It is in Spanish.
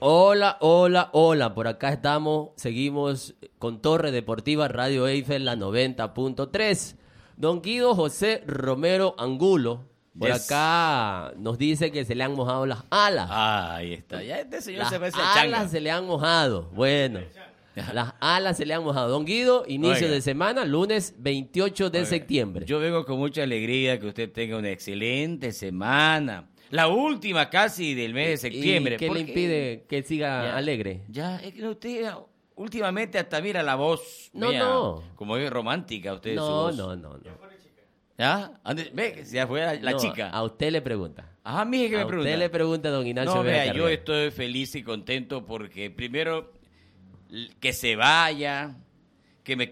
Hola, hola, hola. Por acá estamos, seguimos con Torre Deportiva Radio Eiffel, la 90.3. Don Guido José Romero Angulo, por acá nos dice que se le han mojado las alas. Ahí está. Ya este señor Las se parece a Changa. alas se le han mojado. Bueno, las alas se le han mojado. Don Guido, inicio de semana, lunes 28 de septiembre. Yo vengo con mucha alegría que usted tenga una excelente semana. La última casi del mes de septiembre. ¿Y qué le impide que siga alegre? Ya, es que usted últimamente hasta mira la voz. No, mía, no. Como es romántica usted. No, su voz. no. ¿Ya? Ve que ya fue la No, chica. A usted le pregunta. Ajá, mije que me A pregunta. usted le pregunta, don Ignacio. No, Vega vea, yo Carrera. estoy feliz y contento porque primero que se vaya, que me